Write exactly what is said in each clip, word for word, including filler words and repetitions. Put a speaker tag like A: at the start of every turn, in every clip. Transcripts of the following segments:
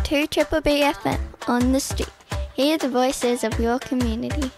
A: to Triple B F M on the street. Hear the voices of your community.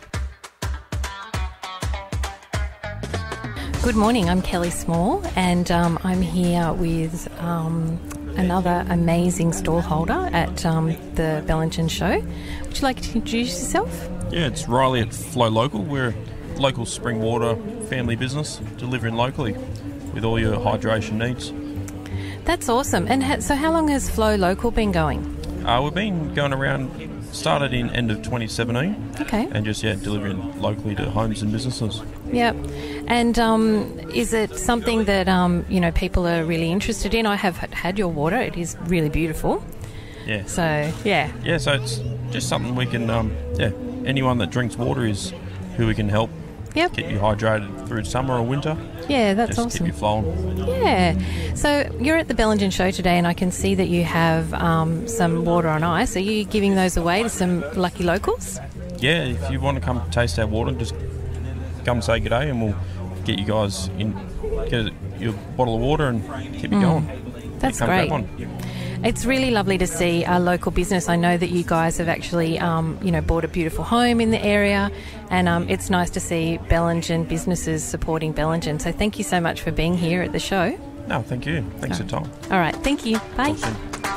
B: Good morning, I'm Kelly Small and um, I'm here with um, another amazing stallholder at um, the Bellingen Show. Would you like to introduce yourself?
C: Yeah, it's Riley at Flow Local. We're a local spring water family business delivering locally with all your hydration needs.
B: That's awesome. And ha- so how long has Flow Local been going?
C: Uh, we've been going around, started in end of twenty seventeen.
B: Okay.
C: And just, yeah, delivering locally to homes and businesses.
B: Yep. And um, is it something that, um, you know, people are really interested in? I have had your water. It is really beautiful.
C: Yeah.
B: So, yeah.
C: Yeah, so it's just something we can, um, yeah, anyone that drinks water is who we can help.
B: Yep.
C: Get you hydrated through summer or winter.
B: Yeah, that's
C: just
B: awesome.
C: Keep you flowing.
B: Yeah. So you're at the Bellingen Show today and I can see that you have um, some water on ice. Are you giving those away to some lucky locals?
C: Yeah, if you want to come taste our water, just come say good day and we'll get you guys in, get your bottle of water and keep you
B: Mm.
C: going.
B: That's
C: Come
B: great.
C: grab one.
B: It's really lovely to see a local business. I know that you guys have actually, um, you know, bought a beautiful home in the area, and um, it's nice to see Bellingen businesses supporting Bellingen. So thank you so much for being here at the show.
C: No, thank you. Thanks for your time.
B: All right, thank you. Bye.
C: Talk soon.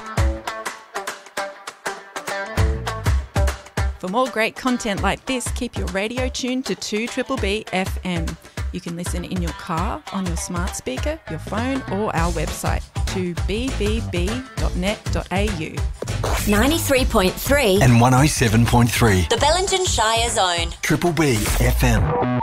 D: For more great content like this, keep your radio tuned to two Triple B F M. You can listen in your car, on your smart speaker, your phone, or our website, to b b b dot net dot a u.
E: ninety-three point three
F: and one oh seven point three.
E: The Bellingen Shire Zone.
F: Triple B F M.